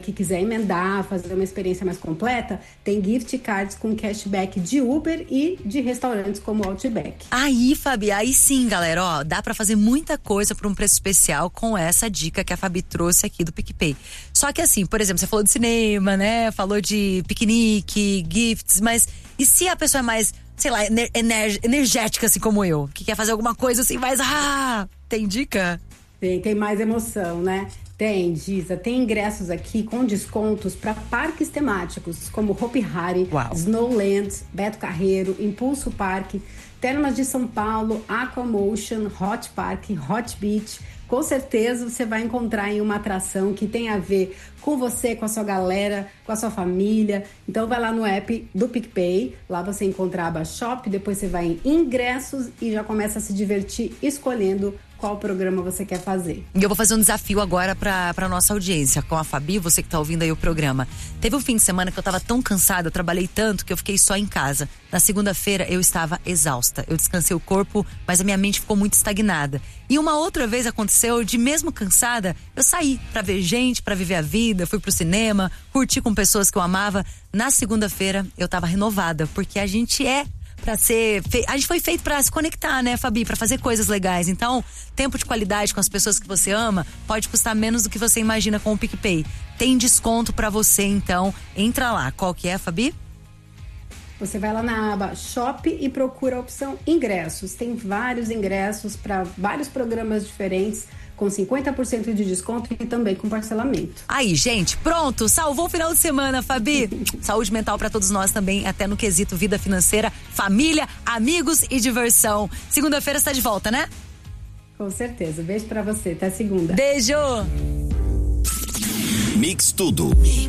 que quiser emendar, fazer uma experiência mais completa, tem gift cards com cashback de Uber e de restaurantes como Outback. Aí, Fabi, aí sim, galera, ó, dá pra fazer muita coisa por um preço especial com essa dica que a Fabi trouxe aqui do PicPay. Só que assim, por exemplo, você falou de cinema, né? Falou de piquenique, gifts, mas e se a pessoa é mais, sei lá, energética assim como eu, que quer fazer alguma coisa assim mais, tem dica? Tem mais emoção, né? Tem, Giza, tem ingressos aqui com descontos para parques temáticos, como Hopi Hari, Snowland, Beto Carreiro, Impulso Parque, Termas de São Paulo, Aquamotion, Hot Park, Hot Beach. Com certeza você vai encontrar em uma atração que tem a ver com você, com a sua galera, com a sua família. Então vai lá no app do PicPay, lá você encontra a aba Shop, depois você vai em ingressos e já começa a se divertir escolhendo qual programa você quer fazer. E eu vou fazer um desafio agora pra nossa audiência, com a Fabi, você que tá ouvindo aí o programa. Teve um fim de semana que eu tava tão cansada, eu trabalhei tanto que eu fiquei só em casa. Na segunda-feira eu estava exausta. Eu descansei o corpo, mas a minha mente ficou muito estagnada. E uma outra vez aconteceu de mesmo cansada, eu saí pra ver gente, pra viver a vida, fui pro cinema, curti com pessoas que eu amava. Na segunda-feira eu tava renovada, porque a gente a gente foi feito pra se conectar, né, Fabi? Pra fazer coisas legais. Então, tempo de qualidade com as pessoas que você ama pode custar menos do que você imagina com o PicPay. Tem desconto pra você, então entra lá. Qual que é, Fabi? Você vai lá na aba Shop e procura a opção Ingressos. Tem vários ingressos para vários programas diferentes, com 50% de desconto e também com parcelamento. Aí, gente, pronto, salvou o final de semana, Fabi. Saúde mental pra todos nós também, até no quesito vida financeira, família, amigos e diversão. Segunda-feira está de volta, né? Com certeza. Beijo pra você, até segunda. Beijo! Mix Tudo.